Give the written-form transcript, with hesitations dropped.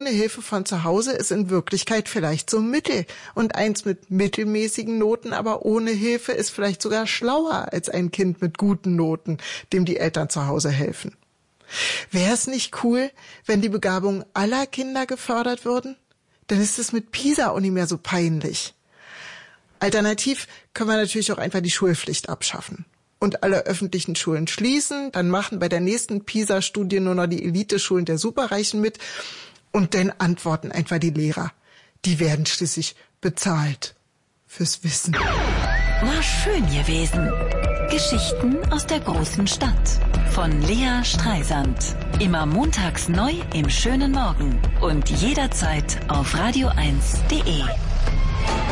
ohne Hilfe von zu Hause ist in Wirklichkeit vielleicht so mittel. Und eins mit mittelmäßigen Noten, aber ohne Hilfe ist vielleicht sogar schlauer als ein Kind mit guten Noten, dem die Eltern zu Hause helfen. Wäre es nicht cool, wenn die Begabungen aller Kinder gefördert würden? Dann ist es mit PISA auch nicht mehr so peinlich. Alternativ können wir natürlich auch einfach die Schulpflicht abschaffen und alle öffentlichen Schulen schließen. Dann machen bei der nächsten PISA-Studie nur noch die Eliteschulen der Superreichen mit. Und dann antworten einfach die Lehrer. Die werden schließlich bezahlt fürs Wissen. War schön gewesen. Geschichten aus der großen Stadt. Von Lea Streisand. Immer montags neu im schönen Morgen. Und jederzeit auf radio1.de.